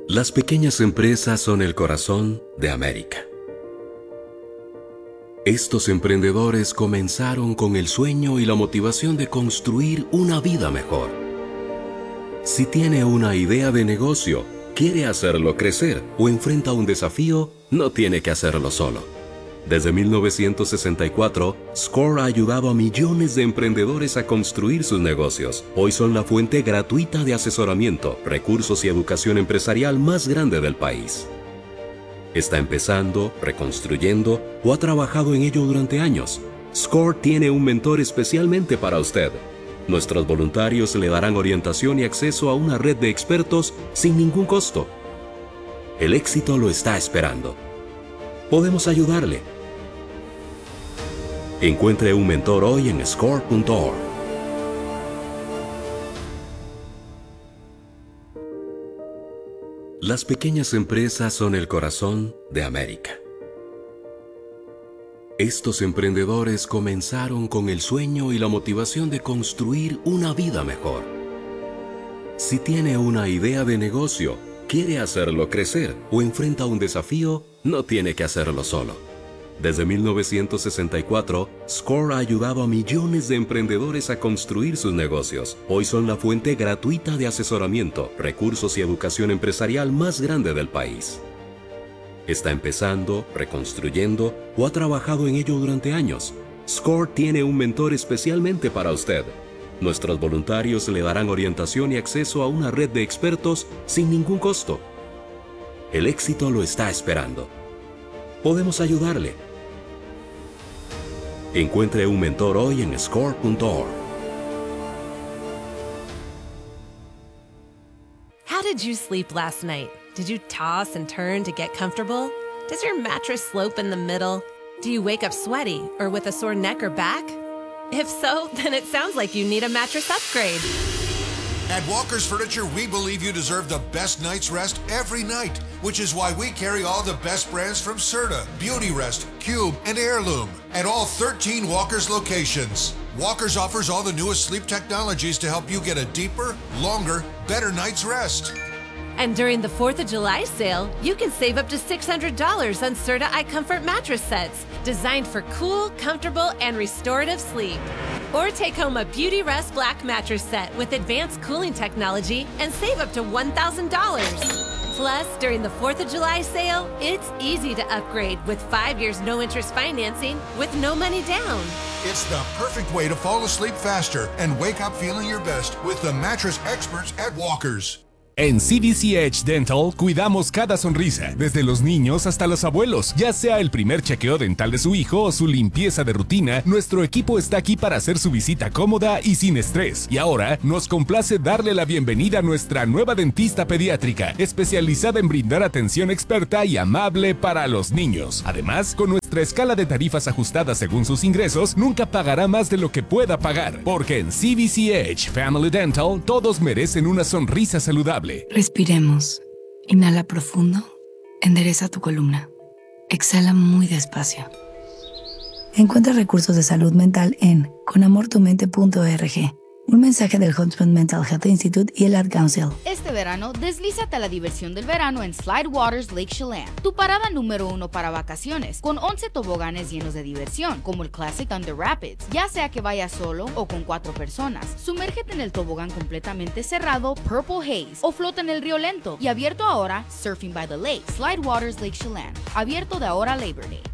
Las pequeñas empresas son el corazón de América. Estos emprendedores comenzaron con el sueño y la motivación de construir una vida mejor. Si tiene una idea de negocio, quiere hacerlo crecer o enfrenta un desafío, no tiene que hacerlo solo. Desde 1964, SCORE ha ayudado a millones de emprendedores a construir sus negocios. Hoy son la fuente gratuita de asesoramiento, recursos y educación empresarial más grande del país. Está empezando, reconstruyendo o ha trabajado en ello durante años. SCORE tiene un mentor especialmente para usted. Nuestros voluntarios le darán orientación y acceso a una red de expertos sin ningún costo. El éxito lo está esperando. Podemos ayudarle. Encuentre un mentor hoy en score.org. Las pequeñas empresas son el corazón de América. Estos emprendedores comenzaron con el sueño y la motivación de construir una vida mejor. Si tiene una idea de negocio, quiere hacerlo crecer o enfrenta un desafío, no tiene que hacerlo solo. Desde 1964, SCORE ha ayudado a millones de emprendedores a construir sus negocios. Hoy son la fuente gratuita de asesoramiento, recursos y educación empresarial más grande del país. Está empezando, reconstruyendo o ha trabajado en ello durante años. SCORE tiene un mentor especialmente para usted. Nuestros voluntarios le darán orientación y acceso a una red de expertos sin ningún costo. El éxito lo está esperando. Podemos ayudarle. Encuentre un mentor hoy en score.org. How did you sleep last night? Did you toss and turn to get comfortable? Does your mattress slope in the middle? Do you wake up sweaty or with a sore neck or back? If so, then it sounds like you need a mattress upgrade. At Walker's Furniture, we believe you deserve the best night's rest every night, which is why we carry all the best brands from Serta, Beauty Rest, Cube, and Heirloom at all 13 Walker's locations. Walker's offers all the newest sleep technologies to help you get a deeper, longer, better night's rest. And during the 4th of July sale, you can save up to $600 on Serta iComfort mattress sets, designed for cool, comfortable, and restorative sleep. Or take home a Beauty Rest Black mattress set with advanced cooling technology and save up to $1,000. Plus, during the 4th of July sale, it's easy to upgrade with 5 years no-interest financing with no money down. It's the perfect way to fall asleep faster and wake up feeling your best with the mattress experts at Walker's. En CVC Edge Dental cuidamos cada sonrisa, desde los niños hasta los abuelos. Ya sea el primer chequeo dental de su hijo o su limpieza de rutina, nuestro equipo está aquí para hacer su visita cómoda y sin estrés. Y ahora nos complace darle la bienvenida a nuestra nueva dentista pediátrica, especializada en brindar atención experta y amable para los niños. Además, con nuestra escala de tarifas ajustada según sus ingresos, nunca pagará más de lo que pueda pagar. Porque en CVC Edge Family Dental, todos merecen una sonrisa saludable. Respiremos. Inhala profundo. Endereza tu columna. Exhala muy despacio. Encuentra recursos de salud mental en conamortumente.org. Un mensaje del Huntsman Mental Health Institute y el Ad Council. Este verano, deslízate a la diversión del verano en Slide Waters Lake Chelan, tu parada número 1 para vacaciones, con 11 toboganes llenos de diversión, como el Classic Thunder Rapids. Ya sea que vayas solo o con 4 personas, sumérgete en el tobogán completamente cerrado Purple Haze o flota en el río lento y abierto ahora Surfing by the Lake. Slide Waters Lake Chelan, abierto de ahora a Labor Day.